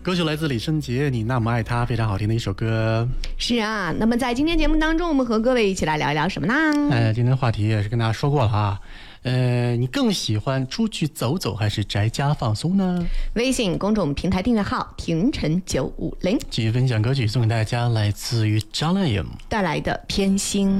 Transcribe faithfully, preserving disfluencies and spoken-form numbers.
歌曲来自李圣杰，你那么爱他，非常好听的一首歌。 是啊，那么在今天节目当中，我们和各位一起来聊一聊什么呢？ 呃，今天的话题也是跟大家说过了啊。呃，你更喜欢出去走走还是宅家放松呢？ 微信公众平台订阅号婷晨九五零， 继续分享歌曲送给大家，来自于张靓颖带来的偏心。